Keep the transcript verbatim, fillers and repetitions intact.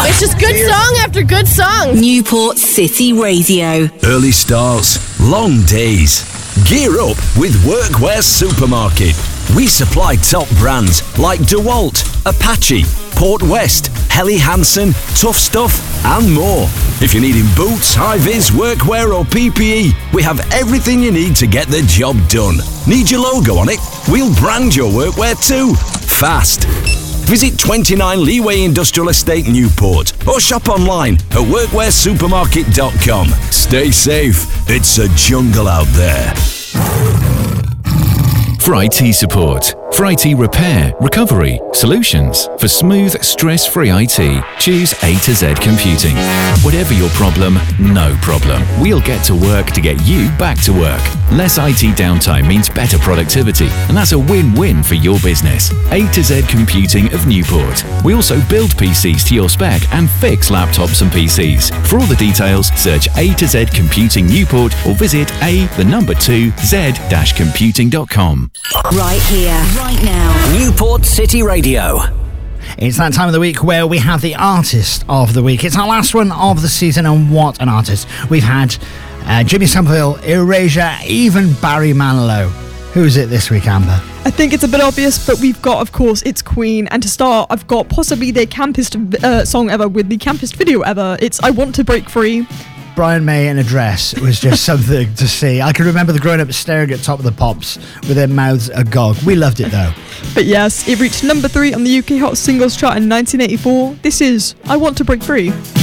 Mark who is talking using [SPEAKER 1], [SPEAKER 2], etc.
[SPEAKER 1] It's just good song after good song.
[SPEAKER 2] Newport City Radio.
[SPEAKER 3] Early starts, long days. Gear up with Workwear Supermarket. We supply top brands like DeWalt, Apache, Port West, Helly Hansen, Tough Stuff, and more. If you're needing boots, high-vis, workwear or P P E, we have everything you need to get the job done. Need your logo on it? We'll brand your workwear too. Fast. Visit twenty-nine Leeway Industrial Estate Newport or shop online at workwear supermarket dot com. Stay safe. It's a jungle out there.
[SPEAKER 4] For I T support, for I T repair, recovery, solutions, for smooth, stress-free I T, choose A to Z Computing. Whatever your problem, no problem. We'll get to work to get you back to work. Less I T downtime means better productivity, and that's a win-win for your business. A to Z Computing of Newport. We also build P Cs to your spec and fix laptops and P Cs. For all the details, search A to Z Computing Newport or visit a, the number two, z dash computing dot com.
[SPEAKER 2] Right here, right now.
[SPEAKER 5] Newport City Radio.
[SPEAKER 6] It's that time of the week where we have the Artist of the Week. It's our last one of the season, and what an artist. We've had uh, Jimmy Somerville, Erasure, even Barry Manilow. Who is it this week, Amber?
[SPEAKER 7] I think it's a bit obvious, but we've got, of course, It's Queen. And to start, I've got possibly their campest uh, song ever with the campest video ever. It's I Want to Break Free.
[SPEAKER 6] Brian May in a dress was just something to see. I can remember the grown-ups staring at Top of the Pops with their mouths agog. We loved it, though.
[SPEAKER 7] But yes, it reached number three on the U K Hot Singles chart in nineteen eighty-four. This is I Want to Break Free.